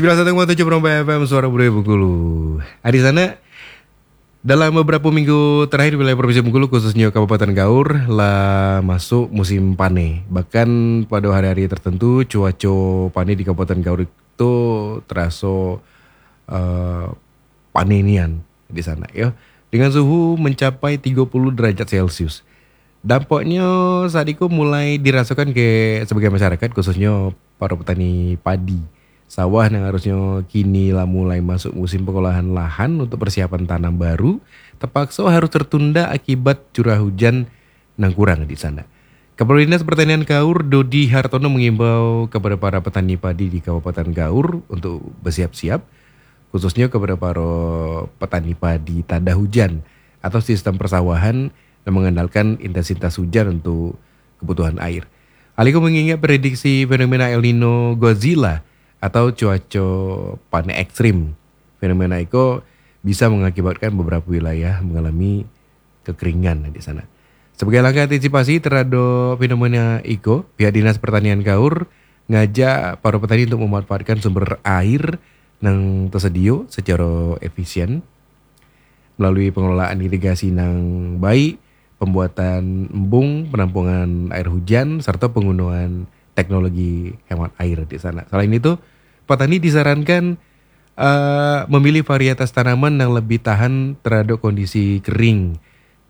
91,7 Perompak FM Suara Budaya Bengkulu. Di sana dalam beberapa minggu terakhir wilayah Provinsi Bengkulu khususnya Kabupaten Gaur lah masuk musim panen. Bahkan pada hari-hari tertentu cuaca panen di Kabupaten Gaur itu terasa panenian di sana ya. Dengan suhu mencapai 30 derajat Celcius. Dampaknya saat itu mulai dirasakan ke sebagai masyarakat khususnya para petani padi. Sawah yang harusnya kini lah mulai masuk musim pengolahan lahan untuk persiapan tanam baru, terpaksa harus tertunda akibat curah hujan yang kurang di sana. Kepala Dinas Pertanian Gaur Dodi Hartono mengimbau kepada para petani padi di Kabupaten Gaur untuk bersiap-siap, khususnya kepada para petani padi tanda hujan atau sistem persawahan yang mengandalkan intensitas hujan untuk kebutuhan air. Hal itu mengingat prediksi fenomena El Nino Godzilla atau cuaca panen ekstrim. Fenomena itu bisa mengakibatkan beberapa wilayah mengalami kekeringan di sana. Sebagai langkah antisipasi terhadap fenomena itu, pihak Dinas Pertanian Gaur ngajak para petani untuk memanfaatkan sumber air yang tersedia secara efisien melalui pengelolaan irigasi yang baik, pembuatan embung, penampungan air hujan, serta penggunaan teknologi hemat air di sana. Selain itu, petani disarankan memilih varietas tanaman yang lebih tahan terhadap kondisi kering,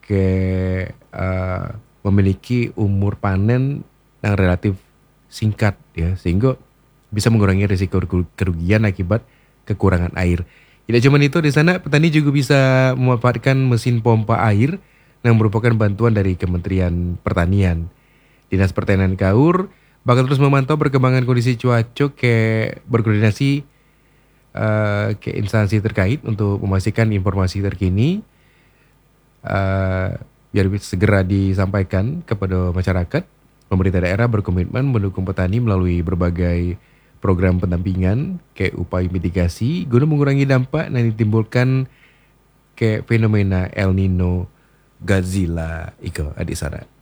memiliki umur panen yang relatif singkat ya, sehingga bisa mengurangi risiko kerugian akibat kekurangan air. Tidak cuma itu, di sana petani juga bisa memanfaatkan mesin pompa air yang merupakan bantuan dari Kementerian Pertanian. Dinas Pertanian Gaur bakal terus memantau perkembangan kondisi cuaca berkoordinasi ke instansi terkait untuk memastikan informasi terkini biar bisa segera disampaikan kepada masyarakat. Pemerintah daerah berkomitmen mendukung petani melalui berbagai program pendampingan kayak upaya mitigasi guna mengurangi dampak yang ditimbulkan kayak fenomena El Nino Godzilla iko adik Sarah.